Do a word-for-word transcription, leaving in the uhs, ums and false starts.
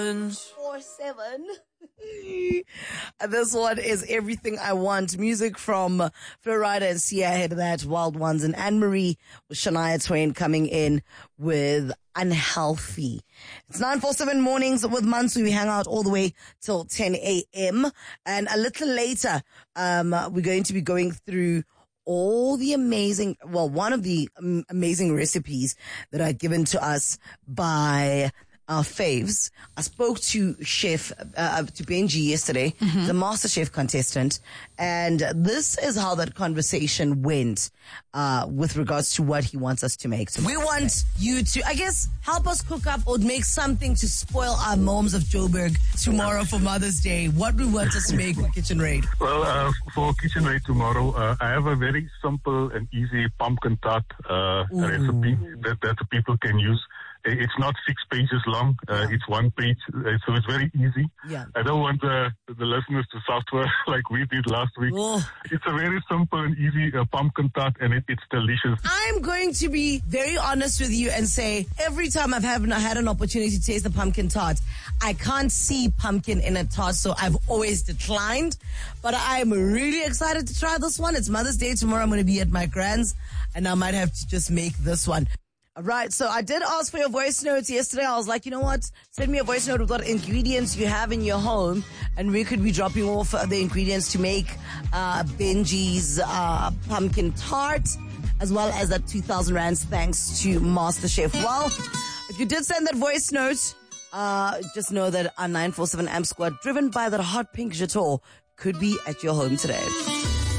seven. Four seven. This one is Everything I Want. Music from Florida and Sia ahead of that. Wild Ones and Anne-Marie with Shania Twain coming in with Unhealthy. It's nine four seven mornings with Mansu. We hang out all the way till ten a.m. And a little later, um, we're going to be going through all the amazing, well, one of the um, amazing recipes that are given to us by our faves. I spoke to Chef, uh, to Benji yesterday, mm-hmm. the MasterChef contestant, and this is how that conversation went, uh, with regards to what he wants us to make. So we want you to, I guess, help us cook up or make something to spoil our moms of Joburg tomorrow for Mother's Day. What do you want us to make for Kitchen Raid? Well, uh, for Kitchen Raid tomorrow, uh, I have a very simple and easy pumpkin tart, uh, recipe that, that people can use. It's not six pages long. Uh, yeah. It's one page, uh, so it's very easy. Yeah. I don't want the, the listeners to suffer like we did last week. Oh. It's a very simple and easy uh, pumpkin tart, and it, it's delicious. I'm going to be very honest with you and say every time I've had, had an opportunity to taste the pumpkin tart, I can't see pumpkin in a tart, so I've always declined. But I'm really excited to try this one. It's Mother's Day tomorrow. I'm going to be at my grand's, and I might have to just make this one. All right, so I did ask for your voice notes yesterday. I was like, you know what? Send me a voice note with what ingredients you have in your home, and we could be dropping off the ingredients to make uh, Benji's uh, pumpkin tart, as well as that two thousand rands thanks to MasterChef. Well, if you did send that voice note, uh, just know that our nine four seven A M Squad, driven by that hot pink Jetor, could be at your home today.